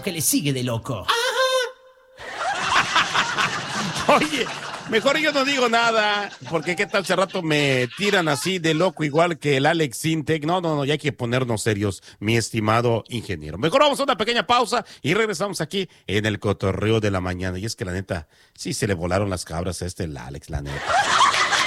que le sigue de loco. Oye, mejor yo no digo nada, porque qué tal si al rato me tiran así de loco igual que el Alex Sintek. No, ya hay que ponernos serios, mi estimado ingeniero. Mejor vamos a una pequeña pausa y regresamos aquí en el cotorreo de la mañana. Y es que la neta, sí se le volaron las cabras a el Alex, la neta.